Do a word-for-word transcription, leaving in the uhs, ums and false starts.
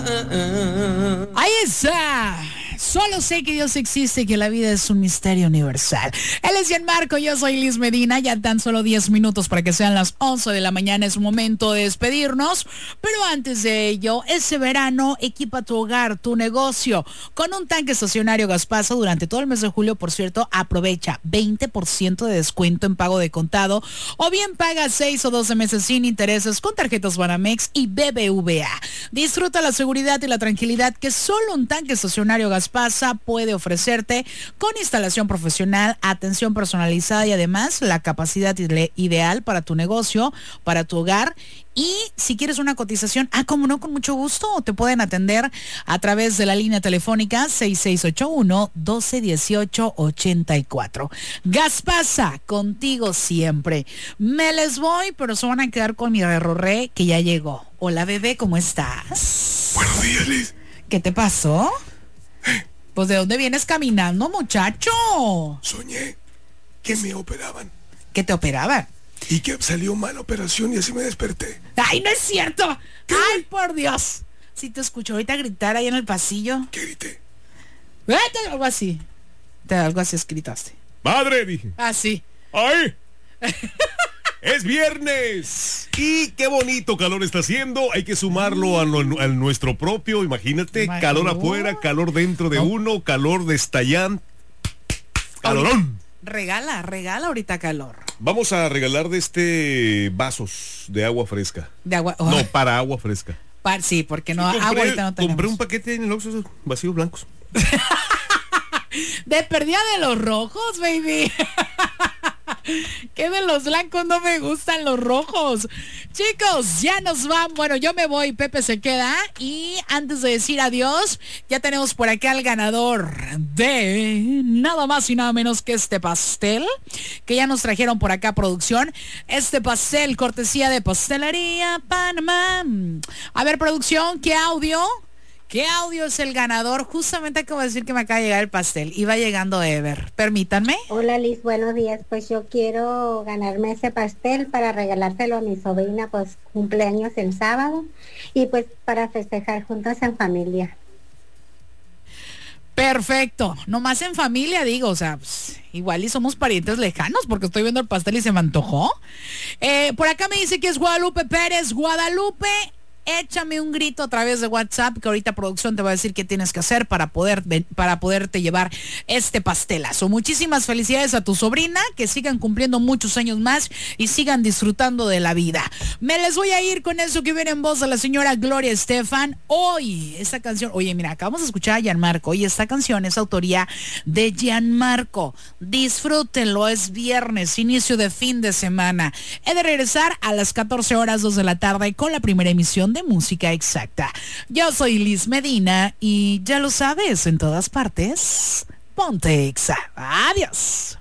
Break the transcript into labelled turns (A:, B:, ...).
A: Ahí está. Solo sé que Dios existe y que la vida es un misterio universal. Él es Gianmarco, yo soy Liz Medina. Ya tan solo diez minutos para que sean las once de la mañana. Es momento de despedirnos. Pero antes de ello, ese verano equipa tu hogar, tu negocio con un tanque estacionario Gaspaso durante todo el mes de julio. Por cierto, aprovecha veinte por ciento de descuento en pago de contado o bien paga seis o doce meses sin intereses con tarjetas Banamex y B B V A. Disfruta la seguridad y la tranquilidad que solo un tanque estacionario Gaspaso puede ofrecerte, con instalación profesional, atención personalizada y además la capacidad ideal para tu negocio, para tu hogar. Y si quieres una cotización, ah, como no, con mucho gusto, te pueden atender a través de la línea telefónica seis seis ocho uno, uno dos uno ocho, ocho cuatro. Gaspasa, contigo siempre. Me les voy, pero se van a quedar con mi rerorré que ya llegó. Hola, bebé, ¿cómo estás?
B: Buenos días, Liz.
A: ¿Qué te pasó? Pues ¿de dónde vienes caminando, muchacho?
B: Soñé que me operaban.
A: ¿Que te operaban?
B: Y que salió mal la operación y así me desperté.
A: ¡Ay, no es cierto!
B: ¿Qué?
A: ¡Ay, por Dios! Si te escucho ahorita gritar ahí en el pasillo.
B: ¿Qué grité?
A: Vete, algo así. Te, algo así gritaste.
B: ¡Madre! Dije.
A: Ah, sí.
B: ¡Ay! ¡Es viernes! Y qué bonito calor está haciendo. Hay que sumarlo a, lo, a nuestro propio. Imagínate,
A: My
B: calor
A: God.
B: afuera, calor dentro de
A: No.
B: uno, calor de estallante. ¡Calorón!
A: Regala, regala ahorita calor.
B: Vamos a regalar de este vasos de agua fresca.
A: De agua.
B: No,
A: Ay,
B: para agua fresca.
A: par- sí, porque no,
B: Sí,
A: agua ahorita no tenemos.
B: compré un paquete en el Oxxo, esos vacíos blancos.
A: De perdida de los rojos, baby. Que de los blancos no me gustan los rojos. Chicos, ya nos van. Bueno, yo me voy, Pepe se queda. Y antes de decir adiós, ya tenemos por acá al ganador de nada más y nada menos que este pastel que ya nos trajeron por acá, producción. Este pastel, cortesía de Pastelería Panamá. A ver, producción, ¿qué audio? ¿Qué audio es el ganador? Justamente acabo de decir que me acaba de llegar el pastel. Iba llegando Ever. Permítanme.
C: Hola Liz, buenos días. Pues yo quiero ganarme ese pastel para regalárselo a mi sobrina, pues cumpleaños el sábado, y pues para festejar juntos en familia.
A: Perfecto. Nomás en familia, digo, o sea, pues, igual y somos parientes lejanos porque estoy viendo el pastel y se me antojó. Eh, por acá me dice que es Guadalupe Pérez. Guadalupe, échame un grito a través de WhatsApp, que ahorita producción te va a decir qué tienes que hacer para poder para poderte llevar este pastelazo. Muchísimas felicidades a tu sobrina, que sigan cumpliendo muchos años más y sigan disfrutando de la vida. Me les voy a ir con eso que viene en voz de la señora Gloria Estefan. Hoy, esta canción, oye, mira, acabamos de escuchar a Gianmarco y esta canción es autoría de Gianmarco. Disfrútenlo, es viernes, inicio de fin de semana. He de regresar a las catorce horas, dos de la tarde, con la primera emisión de Música Exacta. Yo soy Liz Medina y ya lo sabes, en todas partes, ponte Exa. Adiós.